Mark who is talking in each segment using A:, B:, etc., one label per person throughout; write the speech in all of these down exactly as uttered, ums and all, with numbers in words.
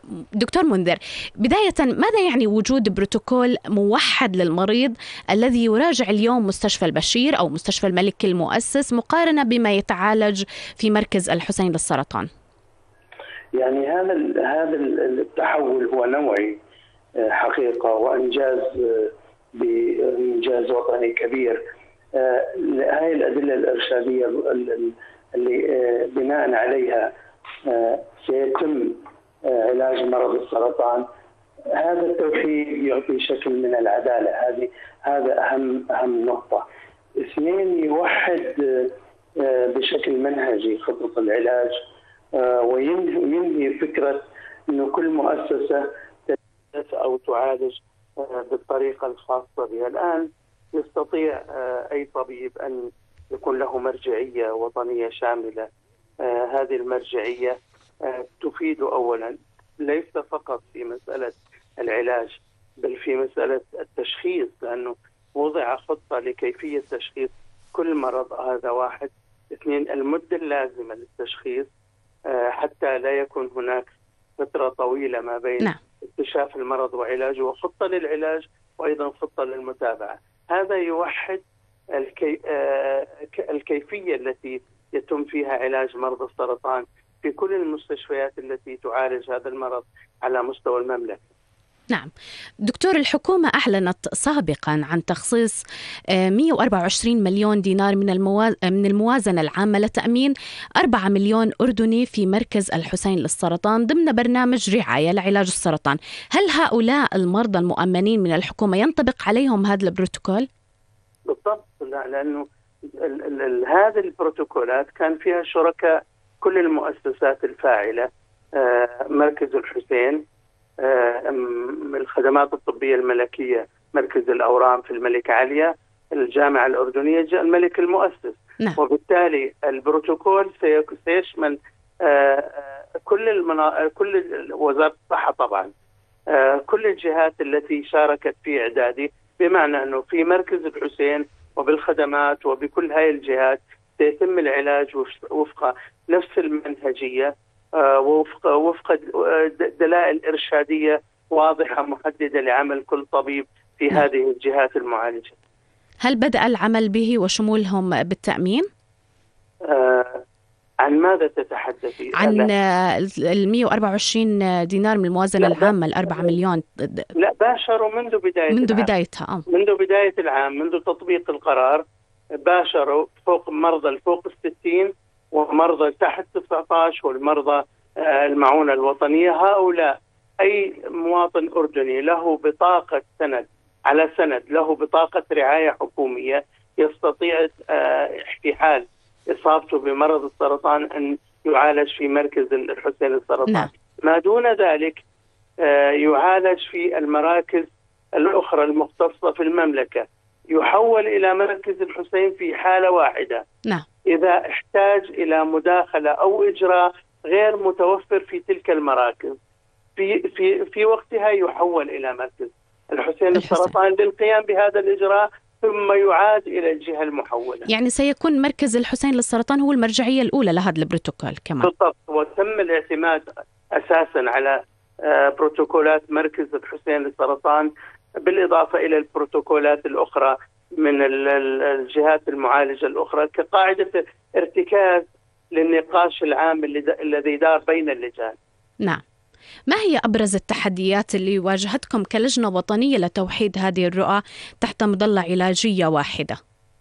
A: دكتور منذر، بداية ماذا يعني وجود بروتوكول موحد للمريض الذي يراجع اليوم مستشفى البشير أو مستشفى الملك المؤسس مقارنة بما يتعالج في مركز الحسين للسرطان؟
B: يعني هذا هذا التحول هو نوعي حقيقة، وإنجاز بإنجاز وطني كبير. هاي الأدلة الإرشادية اللي بناء عليها سيتم علاج مرض السرطان، هذا التوحيد يعطي شكل من العدالة. هذه هذا أهم أهم نقطة. اثنين، يوحد بشكل منهجي خطة العلاج، وينهي فكرة إنه كل مؤسسة تدرس أو تعالج بالطريقة الخاصة بها. الآن يستطيع أي طبيب أن يكون له مرجعية وطنية شاملة. هذه المرجعية تفيد أولا ليس فقط في مسألة العلاج بل في مسألة التشخيص، لأنه وضع خطة لكيفية تشخيص كل مرض. هذا واحد. اثنين، المدة اللازمة للتشخيص حتى لا يكون هناك فترة طويلة ما بين
A: نعم.
B: اكتشاف المرض وعلاجه، وخطة للعلاج وأيضا خطة للمتابعة. هذا يوحد الكي... الكيفية التي يتم فيها علاج مرضى السرطان في كل المستشفيات التي تعالج هذا المرض على مستوى المملكة.
A: نعم دكتور، الحكومة أعلنت سابقا عن تخصيص مئة وأربعة وعشرين مليون دينار من المواز... من الموازنة العامة لتأمين أربعة مليون أردني في مركز الحسين للسرطان ضمن برنامج رعاية لعلاج السرطان. هل هؤلاء المرضى المؤمنين من الحكومة ينطبق عليهم هذا البروتوكول؟
B: بالضبط، لأنه ال... ال... ال... هذه البروتوكولات كان فيها شركاء كل المؤسسات الفاعلة. آه، مركز الحسين، آه، الخدمات الطبية الملكية، مركز الأورام في الملكة عليا، الجامعة الأردنية، الملك المؤسس.
A: نعم.
B: وبالتالي البروتوكول سيشمل آه، كل المنا... كل وزارة الصحة طبعا، آه، كل الجهات التي شاركت في إعداده، بمعنى أنه في مركز الحسين وبالخدمات وبكل هاي الجهات سيتم العلاج وفق نفس المنهجية، وفق وفق دلائل إرشادية واضحة محددة لعمل كل طبيب في
A: نعم.
B: هذه الجهات المعالجة.
A: هل بدأ العمل به وشمولهم بالتأمين؟
B: آه عن ماذا تتحدثي؟
A: عن ال مئة وأربعة وعشرين دينار من الموازنة العامة الأربعة مليون.
B: لا، باشروا منذ بداية
A: منذ
B: العام.
A: بدايتها آه.
B: منذ بداية العام، منذ تطبيق القرار باشروا فوق مرضى الفوق الستين ومرضى تحت تسعة عشر والمرضى المعونة الوطنية. هؤلاء أي مواطن أردني له بطاقة سند على سند، له بطاقة رعاية حكومية، يستطيع في حال إصابته بمرض السرطان أن يعالج في مركز الحسين للسرطان.
A: نعم.
B: ما دون ذلك يعالج في المراكز الأخرى المختصة في المملكة، يحول إلى مركز الحسين في حالة واحدة.
A: نعم.
B: إذا احتاج إلى مداخلة أو إجراء غير متوفر في تلك المراكز، في في في وقتها يحول إلى مركز الحسين للسرطان للقيام بهذا الإجراء، ثم يعاد إلى الجهة المحولة.
A: يعني سيكون مركز الحسين للسرطان هو المرجعية الأولى لهذا البروتوكول كمان.
B: بالضبط، وتم الاعتماد أساسا على بروتوكولات مركز الحسين للسرطان بالإضافة إلى البروتوكولات الأخرى من الجهات المعالجة الأخرى كقاعدة ارتكاز للنقاش العام الذي دار بين اللجان.
A: نعم. ما هي أبرز التحديات اللي واجهتكم كلجنة وطنية لتوحيد هذه الرؤى تحت مظلة علاجية واحدة؟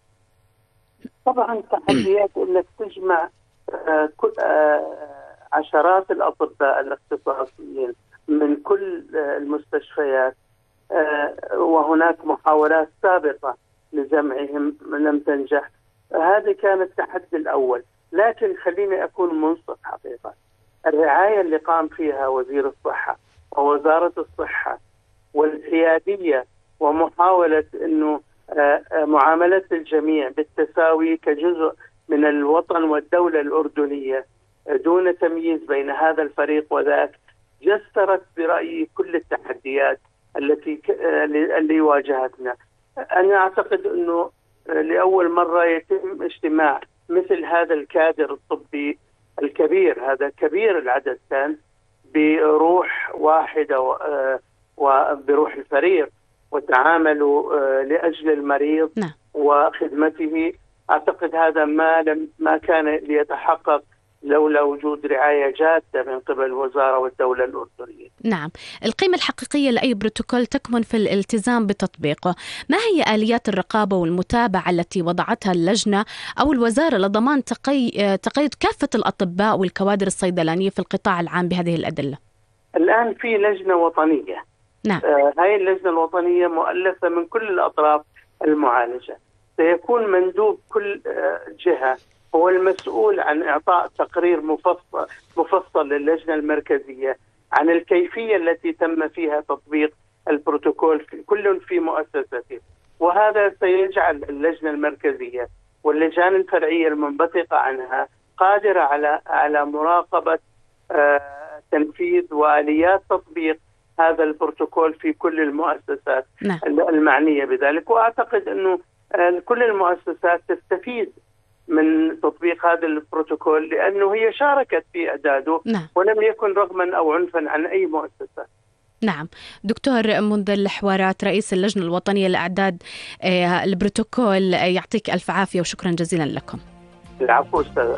B: طبعا تحديات أنك تجمع عشرات الأطباء الاختصاصيين من كل المستشفيات، وهناك محاولات سابقة لجمعهم لم تنجح. هذه كان التحدي الأول. لكن خليني أكون منصف حقيقة، الرعاية اللي قام فيها وزير الصحة ووزارة الصحة والحيادية ومحاولة أنه معاملة الجميع بالتساوي كجزء من الوطن والدولة الأردنية دون تمييز بين هذا الفريق وذاك، جسرت برأيي كل التحديات التي اللي واجهتنا. أنا أعتقد أنه لأول مرة يتم اجتماع مثل هذا الكادر الطبي الكبير، هذا كبير العدد كان بروح واحدة وبروح الفريق وتعاملوا لأجل المريض
A: نعم.
B: وخدمته، أعتقد هذا ما لم ما كان ليتحقق لولا وجود رعاية جادة من قبل الوزارة والدولة الأردنية.
A: نعم، القيمة الحقيقية لأي بروتوكول تكمن في الالتزام بتطبيقه. ما هي آليات الرقابة والمتابعة التي وضعتها اللجنة أو الوزارة لضمان تقي... تقييد كافة الأطباء والكوادر الصيدلانية في القطاع العام بهذه الأدلة؟
B: الآن في لجنة وطنية.
A: نعم.
B: آه هاي اللجنة الوطنية مؤلفة من كل الأطراف المعالجة. سيكون مندوب كل آه جهة هو المسؤول عن إعطاء تقرير مفصل مفصل للجنة المركزية عن الكيفية التي تم فيها تطبيق البروتوكول في كل في مؤسسته، وهذا سيجعل اللجنة المركزية واللجان الفرعية المنبثقة عنها قادرة على على مراقبة آه تنفيذ وآليات تطبيق هذا البروتوكول في كل المؤسسات
A: نعم.
B: المعنية بذلك. وأعتقد أنه آه كل المؤسسات تستفيد من تطبيق هذا البروتوكول لأنه هي شاركت في إعداده.
A: نعم.
B: ولم يكن رغما أو عنفا عن أي مؤسسة.
A: نعم. دكتور منذر الحوارات رئيس اللجنة الوطنية لإعداد البروتوكول، يعطيك ألف عافية وشكرا جزيلا لكم.
B: العفو أستاذ.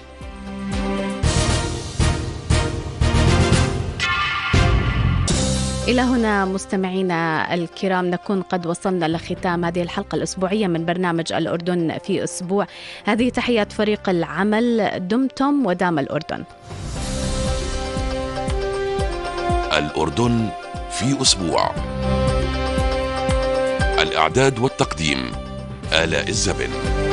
A: إلى هنا مستمعينا الكرام نكون قد وصلنا لختام هذه الحلقة الأسبوعية من برنامج الأردن في أسبوع. هذه تحيات فريق العمل، دمتم ودام الأردن.
C: الأردن في أسبوع. الإعداد والتقديم آلاء الزبن.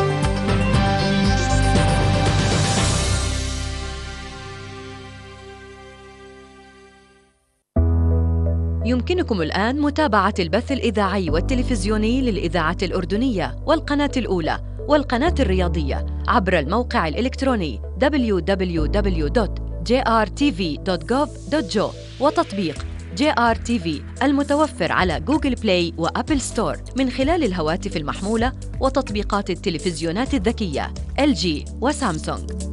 D: يمكنكم الآن متابعة البث الإذاعي والتلفزيوني للإذاعة الأردنية والقناة الأولى والقناة الرياضية عبر الموقع الإلكتروني دبليو دبليو دبليو دوت جي آر تي في دوت جوف دوت جي او وتطبيق جي آر تي في المتوفر على جوجل بلاي وأبل ستور من خلال الهواتف المحمولة وتطبيقات التلفزيونات الذكية إل جي وسامسونج.